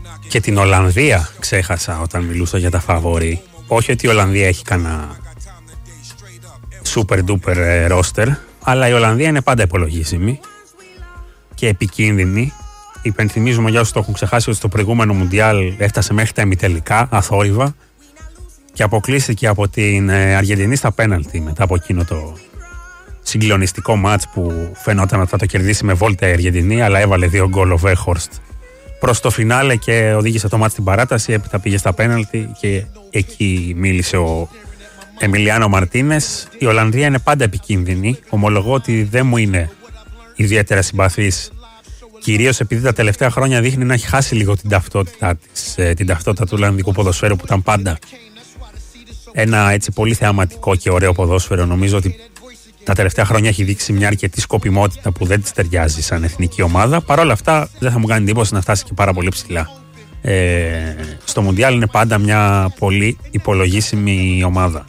Και την Ολλανδία ξέχασα όταν μιλούσα για τα φαβόρι. Όχι ότι η Ολλανδία έχει κανένα super duper roster, αλλά η Ολλανδία είναι πάντα υπολογίσιμη και επικίνδυνη. Υπενθυμίζουμε για όσους το έχουν ξεχάσει ότι στο προηγούμενο Μουντιάλ έφτασε μέχρι τα ημιτελικά αθόρυβα και αποκλείστηκε από την Αργεντινή στα πέναλτι μετά από εκείνο το συγκλονιστικό μάτς που φαινόταν ότι θα το κερδίσει με βόλτα η Αργεντινή, αλλά έβαλε 2 γκολ ο Βέχορστ προς το φινάλε και οδήγησε το μάτς στην παράταση. Έπειτα πήγε στα πέναλτι και εκεί μίλησε ο Εμιλιάνο Μαρτίνες. Η Ολλανδία είναι πάντα επικίνδυνη. Ομολογώ ότι δεν μου είναι ιδιαίτερα συμπαθής, κυρίως επειδή τα τελευταία χρόνια δείχνει να έχει χάσει λίγο την ταυτότητά της, την ταυτότητα του Ολλανδικού ποδοσφαίρου που ήταν πάντα ένα έτσι πολύ θεαματικό και ωραίο ποδόσφαιρο. Νομίζω ότι τα τελευταία χρόνια έχει δείξει μια αρκετή σκοπιμότητα που δεν της ταιριάζει σαν εθνική ομάδα. Παρ' όλα αυτά δεν θα μου κάνει εντύπωση να φτάσει και πάρα πολύ ψηλά. Στο Μουντιάλ είναι πάντα μια πολύ υπολογίσιμη ομάδα.